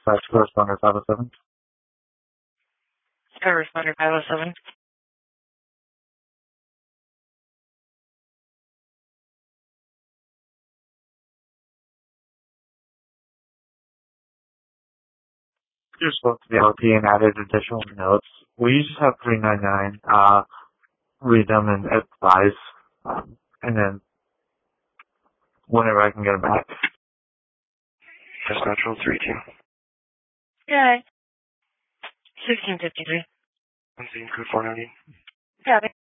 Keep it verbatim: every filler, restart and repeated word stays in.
Dispatch Corresponder five oh seven. Corresponder five oh seven. You spoke to the L P and added additional notes. We just have three ninety-nine. Uh, read them and advise. Um, and then whenever I can get them back. Dispatch roll three two. Yeah. sixteen fifty-three. I'm seeing code four ninety. Got it.